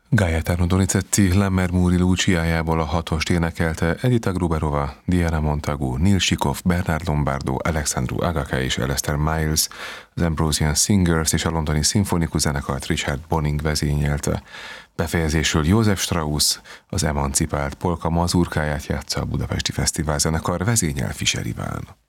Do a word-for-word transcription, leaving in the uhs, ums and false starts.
Gaetano Donizetti Lammermoor Luciájából a hatost énekelte Edita Gruberova, Diana Montagu, Neil Sikov, Bernard Lombardo, Alexandru Agake és Alastair Miles, az Ambrosian Singers és a londoni szimfonikus zenekart Richard Bonning vezényelte. Befejezésül József Strauss az emancipált polka mazurkáját játsza a Budapesti Fesztivál zenekar vezényel Fischer Iván.